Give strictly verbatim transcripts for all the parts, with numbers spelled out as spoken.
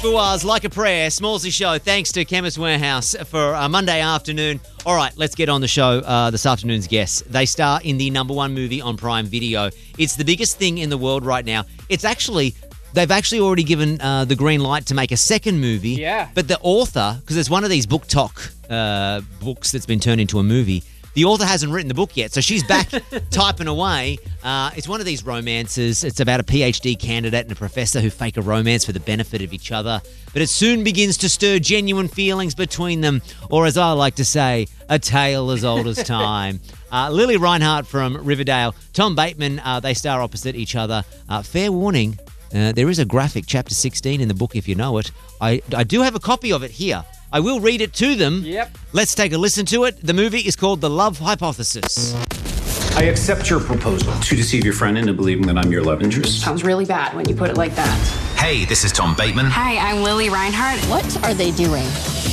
Buaz, Like a Prayer, Smallsy Show. Thanks to Chemist Warehouse for a Monday afternoon. All right, let's get on the show. Uh, this afternoon's guests. They star in the number one movie on Prime Video. It's the biggest thing in the world right now. It's actually, they've actually already given uh, the green light to make a second movie. Yeah. But the author, because it's one of these book talk uh, books that's been turned into a movie, the author hasn't written the book yet, so she's back typing away. Uh, it's one of these romances. It's about a PhD candidate and a professor who fake a romance for the benefit of each other. But it soon begins to stir genuine feelings between them, or as I like to say, a tale as old as time. Uh, Lily Reinhart from Riverdale, Tom Bateman, uh, they star opposite each other. Uh, fair warning, uh, there is a graphic, chapter sixteen in the book if you know it. I, I do have a copy of it here. I will read it to them. Yep. Let's take a listen to it. The movie is called The Love Hypothesis. I accept your proposal to deceive your friend into believing that I'm your love interest. Sounds really bad when you put it like that. Hey, this is Tom Bateman. Hi, I'm Lily Reinhart. What are they doing?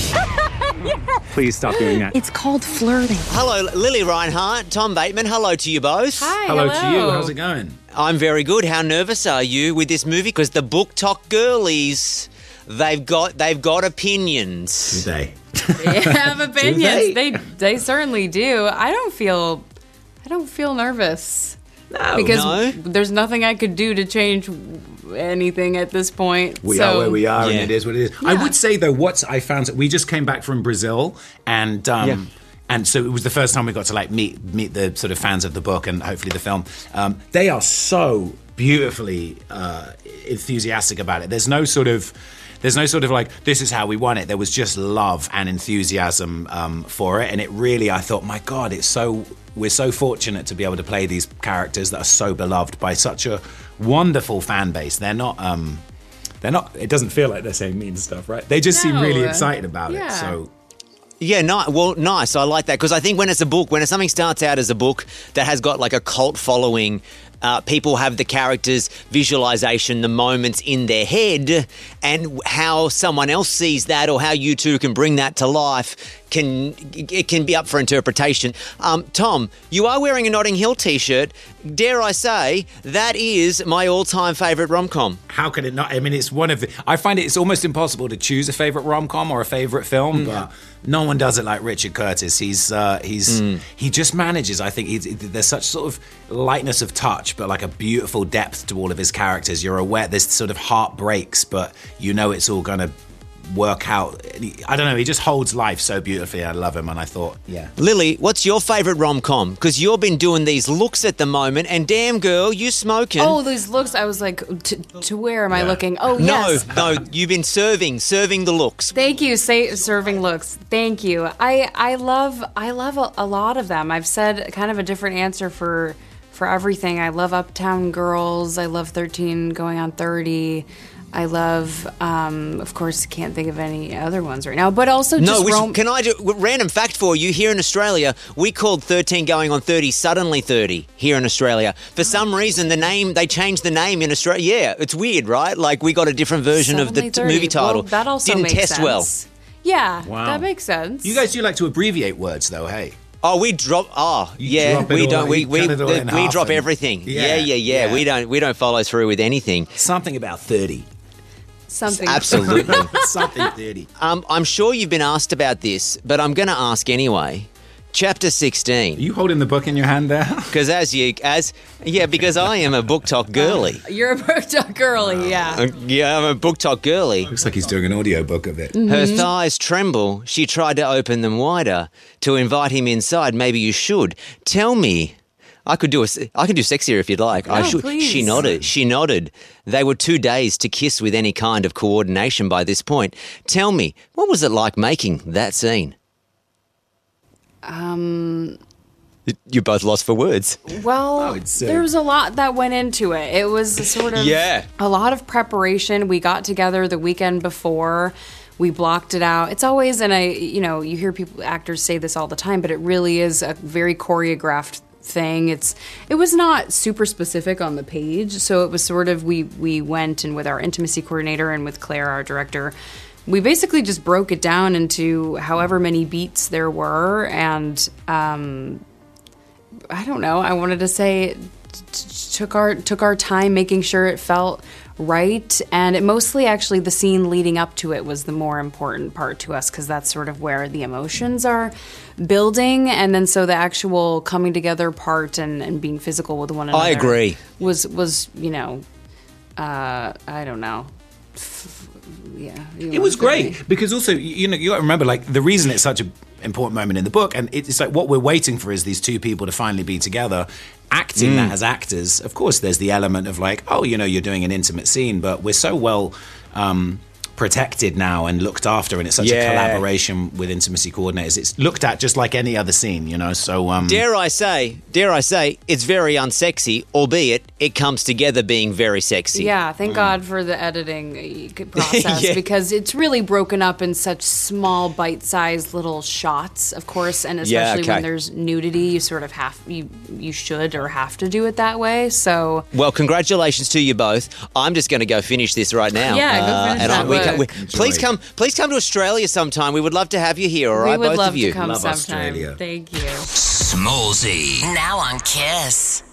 Please stop doing that. It's called flirting. Hello, Lily Reinhart, Tom Bateman. Hello to you both. Hi, Hello, to you. How's it going? I'm very good. How nervous are you with this movie? Because the Book Talk girlies, they've got they've got opinions. Do they? They have opinions. they? they they certainly do. I don't feel I don't feel nervous. No. Because No? there's nothing I could do to change anything at this point. We so, are where we are, Yeah. and it is what it is. I would say, though, what I found, we just came back from Brazil, and um, Yeah. and so it was the first time we got to like meet meet the sort of fans of the book and hopefully the film. Um, they are so beautifully uh, enthusiastic about it. There's no sort of There's no sort of like, this is how we want it. There was just love and enthusiasm um, for it. And it really, I thought, my God, it's so, we're so fortunate to be able to play these characters that are so beloved by such a wonderful fan base. They're not, um, they're not, it doesn't feel like they're saying mean stuff, right? They just seem No. really excited about Yeah. it. So Yeah, ni- well, nice. I like that because I think when it's a book, when something starts out as a book that has got like a cult following, uh, people have the characters' visualization, the moments in their head, and how someone else sees that or how you two can bring that to life can it can be up for interpretation. Um, Tom, you are wearing a Notting Hill t-shirt. Dare I say, that is my all-time favourite rom-com. how could it not? I mean, it's one of the, I find it, it's almost impossible to choose a favorite rom-com or a favorite film, but no one does it like Richard Curtis. He's, uh, he's, he just manages. I think he's, there's such sort of lightness of touch, but like a beautiful depth to all of his characters. You're aware there's sort of heartbreaks, but you know it's all going to work out. I don't know, he just holds life so beautifully. I love him, and I thought, yeah. Lily, what's your favourite rom-com? Because you've been doing these looks at the moment, and damn girl, you smoking. Oh, these looks. I was like, to, to where am I Yeah. looking? Oh, no, yes. no, you've been serving, serving the looks. Thank you, say, serving looks. Thank you. I I love I love a, a lot of them. I've said kind of a different answer for for everything. I love Uptown Girls. I love thirteen Going on thirty. I love, um, of course, can't think of any other ones right now. But also just No, which, rom- can I do random fact for you? Here in Australia, we called thirteen Going on thirty Suddenly thirty here in Australia. For some reason, the name, they changed the name in Australia. Yeah, it's weird, right? Like we got a different version of the Suddenly t- thirty. movie title. Well, that also Didn't makes test sense. well. Yeah, Wow. that makes sense. You guys do like to abbreviate words, though, hey? Oh, we drop. Oh, You yeah. drop it We all- don't. We you we cut it all in we half drop and- everything. Yeah, Yeah, yeah, yeah, yeah. We don't. We don't follow through with anything. Something about thirty. Something. Absolutely. Something thirty. um, I'm sure you've been asked about this, but I'm going to ask anyway. Chapter sixteen. Are you holding the book in your hand there? Because as you as yeah, because I am a book talk girly. You're a bird girly, yeah. Uh, yeah, I'm a book talk girly. Looks like he's doing an audio book of it. Her thighs tremble. She tried to open them wider to invite him inside. Maybe you should tell me. I could do a, I could do sexier if you'd like. I No, should. please. She nodded. She nodded. They were too dazed to kiss with any kind of coordination by this point. Tell me, what was it like making that scene? Um. You both lost for words. Well, Oh, it's, uh, there was a lot that went into it. It was a sort of Yeah. a lot of preparation. We got together the weekend before. We blocked it out. It's always, and I, you know, you hear people, actors say this all the time, but it really is a very choreographed thing. It's, it was not super specific on the page, so it was sort of we we went and with our intimacy coordinator and with Claire, our director. We basically just broke it down into however many beats there were, and um, I don't know. I wanted to say t- t- took our took our time making sure it felt right. And it mostly actually the scene leading up to it was the more important part to us because that's sort of where the emotions are building. And then so the actual coming together part and, and being physical with one another. I agree. Was, was you know, uh, I don't know. Yeah, it was great because also you know you got to remember like the reason it's such an important moment in the book, and it's like what we're waiting for is these two people to finally be together, acting mm. that as actors. Of course, there's the element of like, oh, you know, you're doing an intimate scene, but we're so well um, protected now and looked after, and it's such yeah. a collaboration with intimacy coordinators. It's looked at just like any other scene, you know. So um, dare I say, dare I say, it's very unsexy, albeit it comes together being very sexy. Yeah, thank mm. God for the editing process yeah. because it's really broken up in such small, bite-sized little shots, of course, and especially yeah, okay. when there's nudity, you sort of have you you should or have to do it that way. So well, congratulations to you both. I'm just going to go finish this right now. Yeah, go finish uh, that book. We, please come, please come to Australia sometime. We would love to have you here. All right, we would both love of you. To come love sometime. Australia. Thank you. Smallsy now on Kiss.